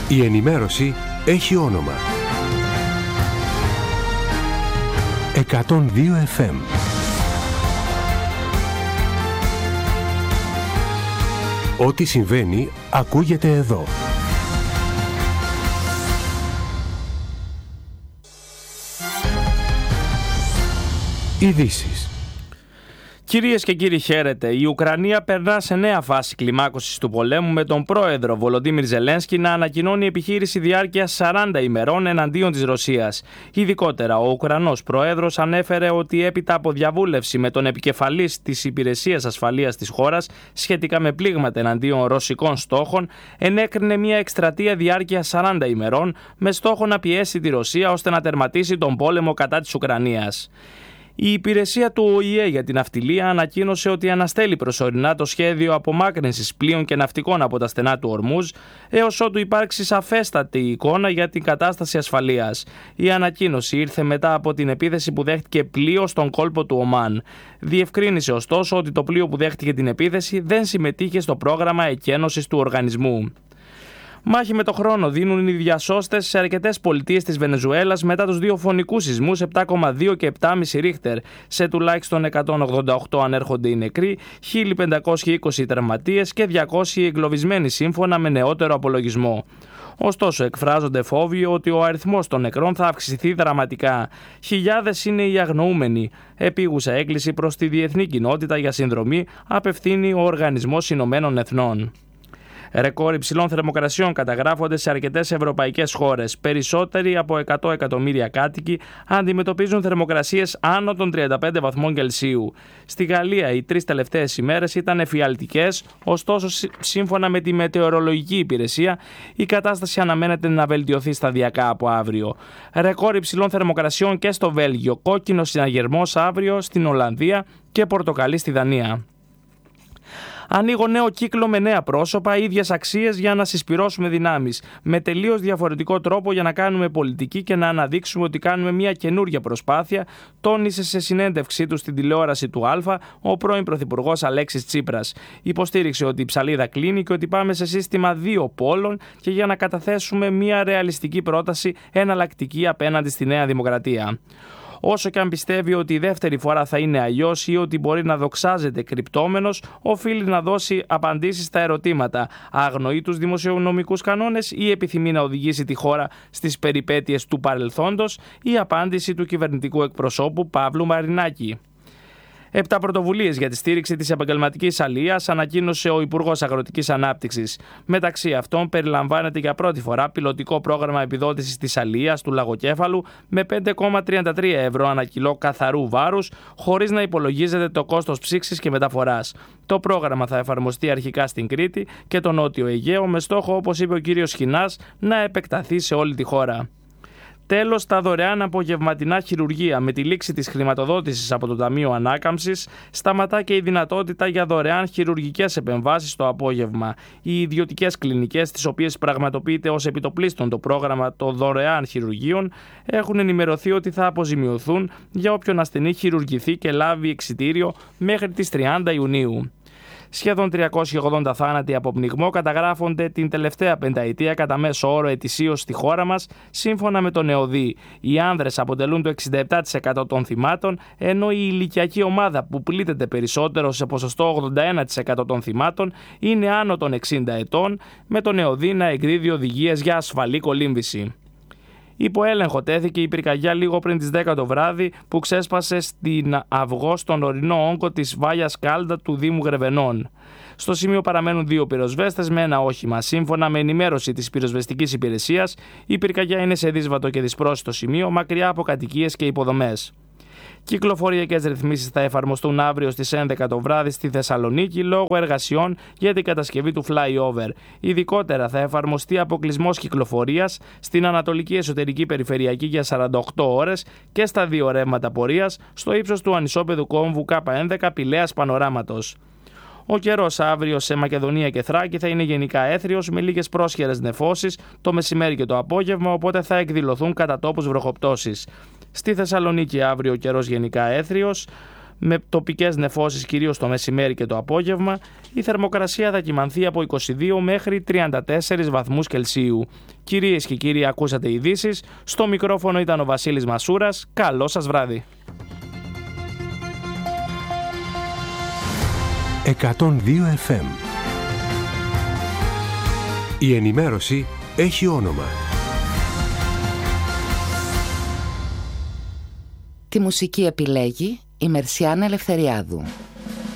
Η ενημέρωση έχει όνομα. 102 FM. Ό,τι συμβαίνει ακούγεται εδώ. Ειδήσεις. Κυρίες και κύριοι, χαίρετε. Η Ουκρανία περνά σε νέα φάση κλιμάκωσης του πολέμου, με τον πρόεδρο Βολοντίμιρ Ζελένσκι να ανακοινώνει επιχείρηση διάρκειας 40 ημερών εναντίον της Ρωσίας. Ειδικότερα, ο Ουκρανός πρόεδρος ανέφερε ότι έπειτα από διαβούλευση με τον επικεφαλής της Υπηρεσίας Ασφαλείας της χώρας σχετικά με πλήγματα εναντίον ρωσικών στόχων, ενέκρινε μια εκστρατεία διάρκειας 40 ημερών με στόχο να πιέσει τη Ρωσία ώστε να τερματίσει τον πόλεμο κατά της Ουκρανίας. Η υπηρεσία του ΟΗΕ για την ναυτιλία ανακοίνωσε ότι αναστέλει προσωρινά το σχέδιο απομάκρυνσης πλοίων και ναυτικών από τα στενά του Ορμούζ έως ότου υπάρξει σαφέστατη εικόνα για την κατάσταση ασφαλείας. Η ανακοίνωση ήρθε μετά από την επίθεση που δέχτηκε πλοίο στον κόλπο του Ομάν. Διευκρίνησε ωστόσο ότι το πλοίο που δέχτηκε την επίθεση δεν συμμετείχε στο πρόγραμμα εκένωσης του οργανισμού. Μάχη με το χρόνο δίνουν οι διασώστες σε αρκετές πολιτείες της Βενεζουέλας μετά τους δύο φωνικούς σεισμούς 7,2 και 7,5 ρίχτερ. Σε τουλάχιστον 188 ανέρχονται οι νεκροί, 1.520 τραυματίες και 200 εγκλωβισμένοι σύμφωνα με νεότερο απολογισμό. Ωστόσο, εκφράζονται φόβοι ότι ο αριθμός των νεκρών θα αυξηθεί δραματικά. Χιλιάδες είναι οι αγνοούμενοι. Επίγουσα έκκληση προς τη διεθνή κοινότητα για συνδρομή απευθύνει ο Οργανισμός Ηνωμένων Εθνών. Ρεκόρ υψηλών θερμοκρασιών καταγράφονται σε αρκετές ευρωπαϊκές χώρες. Περισσότεροι από 100 εκατομμύρια κάτοικοι αντιμετωπίζουν θερμοκρασίες άνω των 35 βαθμών Κελσίου. Στη Γαλλία οι 3 τελευταίες ημέρες ήταν εφιαλτικές, ωστόσο σύμφωνα με τη μετεωρολογική υπηρεσία η κατάσταση αναμένεται να βελτιωθεί σταδιακά από αύριο. Ρεκόρ υψηλών θερμοκρασιών και στο Βέλγιο, κόκκινο συναγερμός αύριο στην Ολλανδία και πορτοκαλί στη Δανία. Ανοίγω νέο κύκλο με νέα πρόσωπα, ίδιες αξίες για να συσπυρώσουμε δυνάμεις. Με τελείως διαφορετικό τρόπο για να κάνουμε πολιτική και να αναδείξουμε ότι κάνουμε μια καινούργια προσπάθεια, τόνισε σε συνέντευξή του στην τηλεόραση του Α ο πρώην Πρωθυπουργός Αλέξης Τσίπρας. Υποστήριξε ότι η ψαλίδα κλείνει και ότι πάμε σε σύστημα δύο πόλων και για να καταθέσουμε μια ρεαλιστική πρόταση εναλλακτική απέναντι στη Νέα Δημοκρατία. Όσο και αν πιστεύει ότι η δεύτερη φορά θα είναι αλλιώς ή ότι μπορεί να δοξάζεται κρυπτόμενος, οφείλει να δώσει απαντήσεις στα ερωτήματα. Αγνοεί τους δημοσιονομικούς κανόνες ή επιθυμεί να οδηγήσει τη χώρα στις περιπέτειες του παρελθόντος? Η απάντηση του κυβερνητικού εκπροσώπου Παύλου Μαρινάκη. 7 πρωτοβουλίες για τη στήριξη της επαγγελματικής αλιείας ανακοίνωσε ο Υπουργός Αγροτικής Ανάπτυξης. Μεταξύ αυτών περιλαμβάνεται για πρώτη φορά πιλωτικό πρόγραμμα επιδότησης της αλιείας του λαγοκέφαλου με 5,33 ευρώ ανά κιλό καθαρού βάρους, χωρίς να υπολογίζεται το κόστος ψήξης και μεταφοράς. Το πρόγραμμα θα εφαρμοστεί αρχικά στην Κρήτη και το Νότιο Αιγαίο, με στόχο, όπως είπε ο κ. Σχοινάς, να επεκταθεί σε όλη τη χώρα. Τέλος, τα δωρεάν απογευματινά χειρουργεία. Με τη λήξη της χρηματοδότησης από το Ταμείο Ανάκαμψης, σταματά και η δυνατότητα για δωρεάν χειρουργικές επεμβάσεις το απόγευμα. Οι ιδιωτικές κλινικές, τις οποίες πραγματοποιείται ως επιτοπλίστων το πρόγραμμα των δωρεάν χειρουργείων, έχουν ενημερωθεί ότι θα αποζημιωθούν για όποιον ασθενή χειρουργηθεί και λάβει εξιτήριο μέχρι τις 30 Ιουνίου. Σχεδόν 380 θάνατοι από πνιγμό καταγράφονται την τελευταία πενταετία κατά μέσο όρο ετησίως στη χώρα μας, σύμφωνα με τον ΕΟΔΗ. Οι άνδρες αποτελούν το 67% των θυμάτων, ενώ η ηλικιακή ομάδα που πλήττεται περισσότερο σε ποσοστό 81% των θυμάτων είναι άνω των 60 ετών, με τον ΕΟΔΗ να εκδίδει οδηγίες για ασφαλή κολύμβηση. Υπό έλεγχο τέθηκε η πυρκαγιά λίγο πριν τις 10 το βράδυ που ξέσπασε στην Αυγό στον ορεινό όγκο της Βάγιας Κάλντα του Δήμου Γρεβενών. Στο σημείο παραμένουν 2 πυροσβέστες με ένα όχημα. Σύμφωνα με ενημέρωση της πυροσβεστικής υπηρεσίας, η πυρκαγιά είναι σε δύσβατο και δυσπρόσιτο σημείο, μακριά από κατοικίες και υποδομές. Κυκλοφοριακές ρυθμίσεις θα εφαρμοστούν αύριο στις 11 το βράδυ στη Θεσσαλονίκη λόγω εργασιών για την κατασκευή του flyover. Ειδικότερα θα εφαρμοστεί αποκλεισμός κυκλοφορίας στην Ανατολική Εσωτερική Περιφερειακή για 48 ώρες και στα 2 ρεύματα πορείας στο ύψος του ανισόπεδου κόμβου K11 Πηλαίας Πανοράματος. Ο καιρός αύριο σε Μακεδονία και Θράκη θα είναι γενικά έθριος με λίγες πρόσχερες νεφώσεις το μεσημέρι και το απόγευμα, οπότε θα εκδηλωθούν κατά τόπους βροχοπτώσεις. Στη Θεσσαλονίκη αύριο ο καιρός γενικά έθριος με τοπικές νεφώσεις κυρίως το μεσημέρι και το απόγευμα. Η θερμοκρασία θα κυμανθεί από 22 μέχρι 34 βαθμούς Κελσίου. Κυρίες και κύριοι, ακούσατε ειδήσεις. Στο μικρόφωνο ήταν ο Βασίλης Μασούρας. Καλό σας βράδυ. 102 FM. Η ενημέρωση έχει όνομα. Τη μουσική επιλέγει η Μερσιάνα Ελευθεριάδου.